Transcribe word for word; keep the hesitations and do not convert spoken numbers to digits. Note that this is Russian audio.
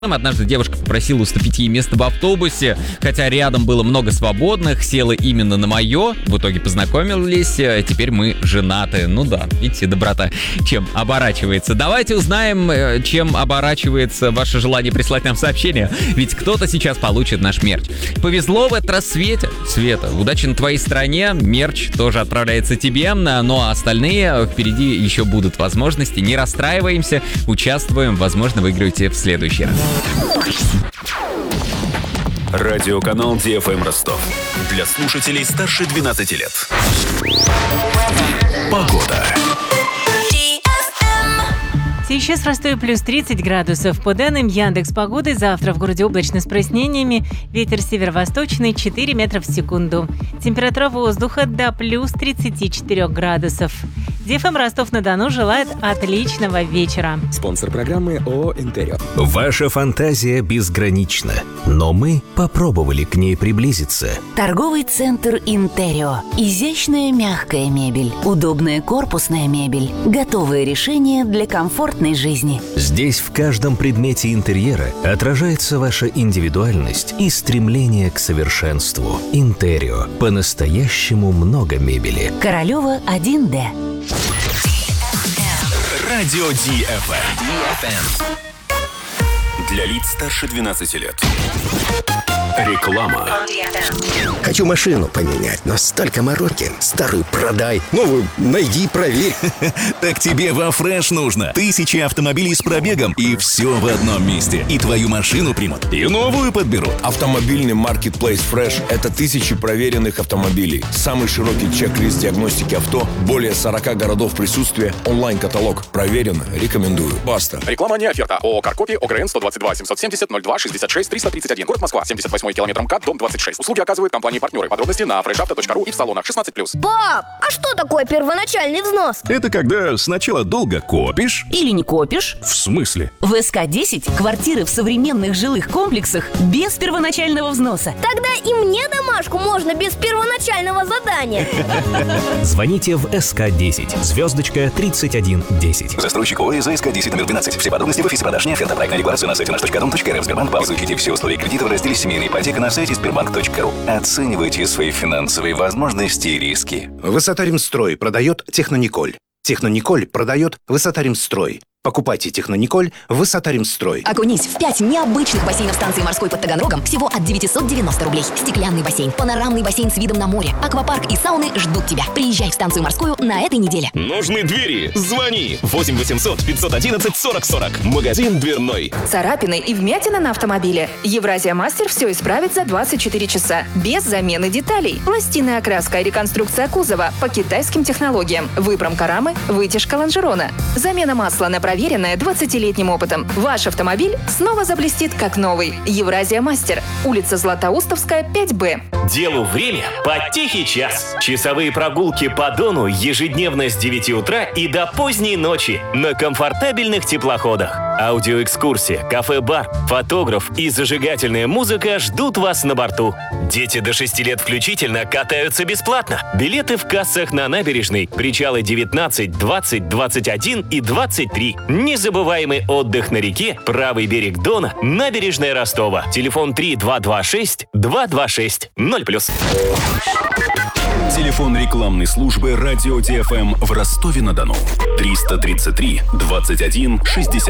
Однажды девушка попросила уступить ей место в автобусе, хотя рядом было много свободных, села именно на мое. В итоге познакомились, теперь мы женаты. Ну да, видите, доброта чем оборачивается. Давайте узнаем, чем оборачивается ваше желание прислать нам сообщение. Ведь кто-то сейчас получит наш мерч. Повезло в этот раз Свете. Света, удачи на твоей стороне. Мерч тоже отправляется тебе, но остальные впереди еще будут возможности. Не расстраиваемся, участвуем, возможно, выиграете в следующий раз. Радиоканал ди эф эм Ростов. Для слушателей старше двенадцати лет. Погода. Сейчас в Ростове плюс тридцать градусов. По данным Яндекс.Погоды, завтра в городе облачно с прояснениями. Ветер северо-восточный четыре метра в секунду. Температура воздуха до плюс тридцати четырёх градусов. ди эф эм Ростов-на-Дону желает отличного вечера. Спонсор программы ООО «Интерио». Ваша фантазия безгранична, но мы попробовали к ней приблизиться. Торговый центр «Интерио». Изящная мягкая мебель, удобная корпусная мебель, готовые решения для комфортной жизни. Здесь в каждом предмете интерьера отражается ваша индивидуальность и стремление к совершенству. «Интерио». По-настоящему много мебели. Королева один дэ. Радио ди эф эм. Для лиц старше двенадцати лет. Реклама. Хочу машину поменять, но столько мороки. Старую продай, новую найди, проверь. Так тебе во Фреш нужно. Тысячи автомобилей с пробегом, и все в одном месте. И твою машину примут, и новую подберут. Автомобильный маркетплейс Fresh – это тысячи проверенных автомобилей. Самый широкий чек-лист диагностики авто, более сорока городов присутствия, онлайн-каталог. Проверено, рекомендую. Баста. Реклама не оферта. ООО «Каркопи», ОГРН сто двадцать два семьсот семьдесят ноль два шестьдесят шесть триста тридцать один. Город Москва, семьдесят восьмой километр МКАД, дом двадцать шесть. Услуги оказывают компании-партнеры. Подробности на фреш авто точка ру и в салонах шестнадцать плюс. Пап, а что такое первоначальный взнос? Это когда сначала долго копишь. Или не копишь? В смысле? В эс ка десять квартиры в современных жилых комплексах без первоначального взноса. Тогда и мне домашку можно без первоначального задания. Звоните в эс ка десять, звездочка тридцать один десять. Застройщик ОАЭ за эс ка десять номер двенадцать. Все подробности в офисе продаж не оферта. Проектная декларация на сайте наш точка дом точка эр эф. Сбербанк. Изучите все условия кредита в разделе «Семейная ипотека» на сайте сбербанк точка ру. Оценивайте свои финансовые возможности и риски. Высота-Ремстрой продает Технониколь. Технониколь продает Высота-Ремстрой. Покупайте Технониколь Высота-Ремстрой. Окунись в пять необычных бассейнов станции морской под Таганрогом всего от девятьсот девяносто рублей. Стеклянный бассейн, панорамный бассейн с видом на море, аквапарк и сауны ждут тебя. Приезжай в станцию морскую на этой неделе. Нужны двери? Звони восемь восемьсот пятьсот одиннадцать сорок сорок. Магазин дверной. Царапины и вмятины на автомобиле. Евразия Мастер все исправит за двадцать четыре часа. Без замены деталей. Пластинная окраска и реконструкция кузова по китайским технологиям. Выпромка рамы, вытяжка лонжерона. Замена масла на проверенная двадцатилетним опытом. Ваш автомобиль снова заблестит как новый. Евразия Мастер. Улица Златоустовская, пять бэ. Делу время по тихий час. Часовые прогулки по Дону ежедневно с девяти утра и до поздней ночи на комфортабельных теплоходах. Аудиоэкскурсия, кафе-бар, фотограф и зажигательная музыка ждут вас на борту. Дети до шести лет включительно катаются бесплатно. Билеты в кассах на набережной. Причалы девятнадцать, двадцать, двадцать один и двадцать три. Незабываемый отдых на реке, правый берег Дона, набережная Ростова. Телефон три два два шесть два два шесть ноль плюс. Телефон рекламной службы радио ди эф эм в Ростове-на-Дону. триста тридцать три двадцать один шестьдесят